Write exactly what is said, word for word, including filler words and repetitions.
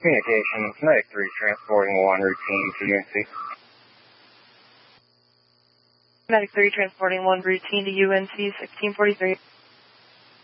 Communications, Medic three transporting one routine to U N C. Medic three transporting one routine to U N C sixteen forty-three.